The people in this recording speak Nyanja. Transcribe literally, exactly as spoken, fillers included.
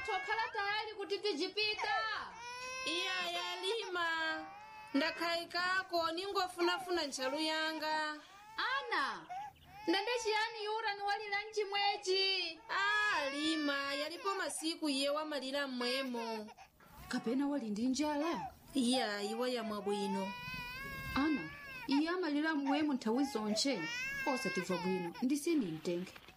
watokhala tayari kuti tijipita. Iya yalima ndakhaikako ningofunafuna ntchalu yanga. Ana, ndende chiyani yura ni walira mchimwechi? Ah, lima yalipo masiku iye wamalira mmwemo. Kapena wali ndi njala? Iya iwa yamwa bwino. Ana, iye amalira mmwemo nthawi zonche osatimva bwino ndisini mtenge.